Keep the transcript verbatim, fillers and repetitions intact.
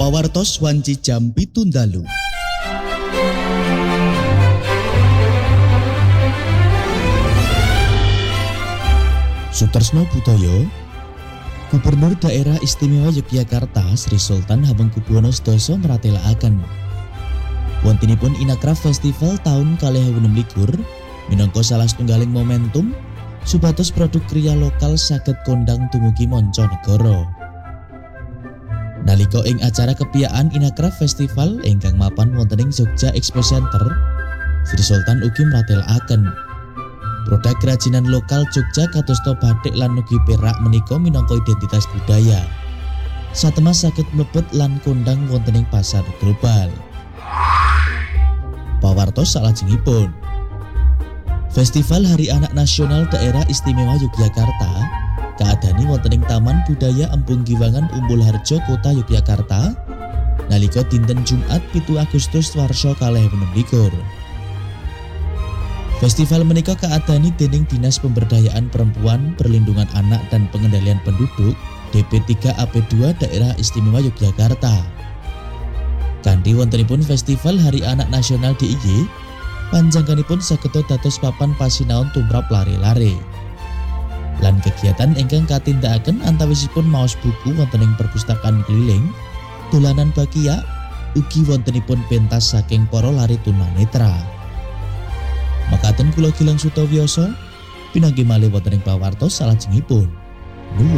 Pawartos wanci jam pitu dalu. Sutresno Budaya, Gubernur Daerah Istimewa Yogyakarta Sri Sultan Hamengkubuwono sedasa mratélakaken wontenipun Inakraf Festival taun kalih ewu enem likur minangka salah setunggaling momentum supados produk kriya lokal saged kondang dumugi manca negara. Nalika ing acara kepiyaan Inakraf Festival ingkang mapan wonten ing Jogja Expo Center, Sri Sultan ugi mratélakaken produk kerajinan lokal Jogja kadosta batik lan ugi perak menika minangka identitas budaya. Satemas saged mlebet lan kondang wonten ing pasar global. Pawartos salajengipun, Festival Hari Anak Nasional Daerah Istimewa Yogyakarta kaadani wonten ing Taman Budaya Embung Giwangan Umbul Harjo Kota Yogyakarta nalika dinten Jumat pitu Agustus warsa kalih ewu enem likur. Festival menika kaadani dening Dinas Pemberdayaan Perempuan, Perlindungan Anak dan Pengendalian Penduduk D P tiga A P dua Daerah Istimewa Yogyakarta. Kanthi wontenipun Festival Hari Anak Nasional D I Y, panjangkanipun saged dados papan pasinaon tumrap lare-lare. Lan kegiatan ingkang katindakaken antawisipun maos buku wonten ing perpustakaan keliling, dolanan bakia, ugi wontenipun pentas saking para lare tunanetra. Makaten kula Gilang Sutawiyasa pinanggih malih wonten ing pawartos salajengipun.